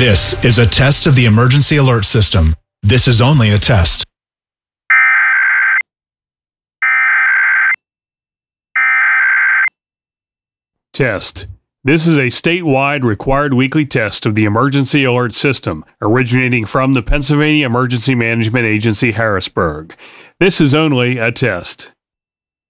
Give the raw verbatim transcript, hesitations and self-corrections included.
This is a test of the emergency alert system. This is only a test. Test. This is a statewide required weekly test of the emergency alert system, originating from the Pennsylvania Emergency Management Agency, Harrisburg. This is only a test.